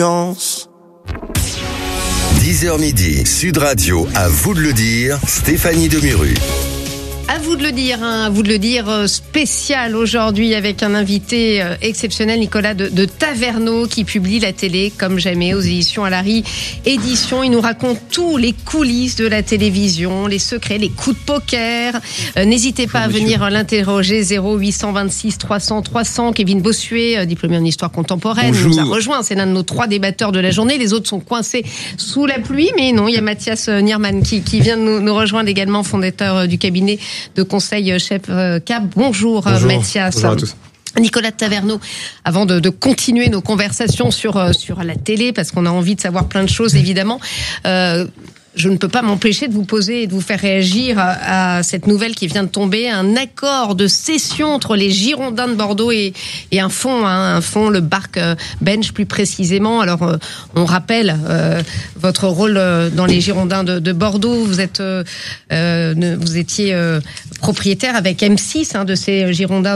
10h midi, Sud Radio, à vous de le dire, Stéphanie Demuru. À vous de le dire, spécial aujourd'hui avec un invité exceptionnel, Nicolas de Taverneau, qui publie la télé comme jamais aux éditions Alary Éditions. Il nous raconte tous les coulisses de la télévision, les secrets, les coups de poker. N'hésitez pas à venir l'interroger, 0826 300 300. Kevin Bossuet, diplômé en histoire contemporaine, nous a rejoint. C'est l'un de nos 3 débatteurs de la journée. Les autres sont coincés sous la pluie, mais non, il y a Mathias Nierman qui vient de nous rejoindre également, fondateur du cabinet de conseil chef Cap. Bonjour Mathias. Bonjour à tous. Nicolas de Taverneau, avant de continuer nos conversations sur la télé, parce qu'on a envie de savoir plein de choses évidemment, je ne peux pas m'empêcher de vous poser et de vous faire réagir à cette nouvelle qui vient de tomber, un accord de cession entre les Girondins de Bordeaux et un fonds, le Bark Bench plus précisément. Alors on rappelle votre rôle dans les Girondins de Bordeaux. Vous étiez propriétaire avec M6 de ces Girondins